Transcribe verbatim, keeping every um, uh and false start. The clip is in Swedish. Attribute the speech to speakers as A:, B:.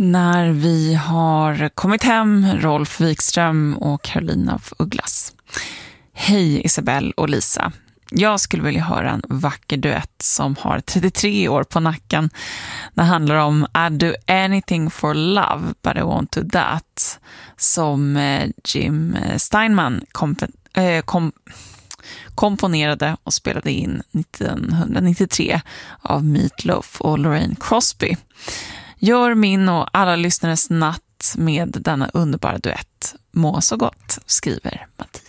A: när vi har kommit hem, Rolf Wikström och Carolina af Ugglas. Hej Isabelle och Lisa. Jag skulle vilja höra en vacker duett som har trettiotre år på nacken. Det handlar om I'd do anything for love, but I won't do that. Som Jim Steinman kom, äh, kom, komponerade och spelade in nittonhundranittiotre av Meat Loaf och Lorraine Crosby. Gör min och alla lyssnares natt med denna underbara duett. Må så gott, skriver Mattias.